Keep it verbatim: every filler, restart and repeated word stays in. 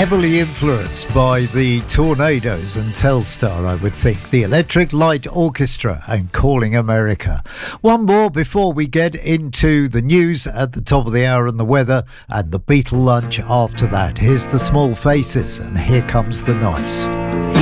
heavily influenced by the Tornadoes and Telstar, I would think. The Electric Light Orchestra and Calling America. One more before we get into the news at the top of the hour and the weather, and the Beatle lunch after that. Here's the Small Faces, and Here Comes the Night.